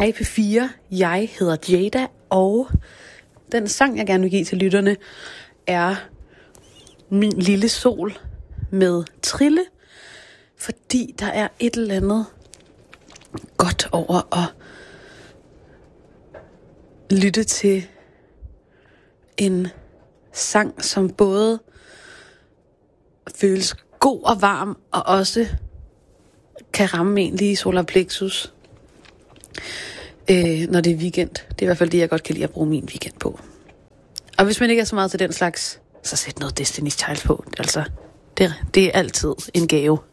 Hej P4, jeg hedder Jada, og den sang, jeg gerne vil give til lytterne, er Min Lille Sol med Trille, fordi der er et eller andet godt over at lytte til en sang, som både føles god og varm, og også kan ramme en lige i solar plexus, når det er weekend. Det er i hvert fald det, jeg godt kan lide at bruge min weekend på. Og hvis man ikke er så meget til den slags, så sæt noget Destiny's Child på. Altså, det er altid en gave.